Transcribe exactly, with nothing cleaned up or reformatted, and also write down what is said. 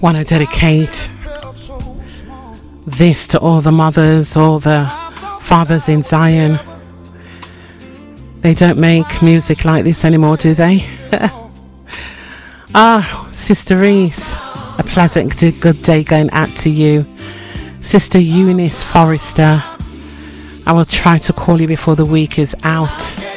Want to dedicate this to all the mothers, all the fathers in Zion. They don't make music like this anymore, do they? Ah, Sister Reese, a pleasant good day going out to you. Sister Eunice Forrester, I will try to call you before the week is out.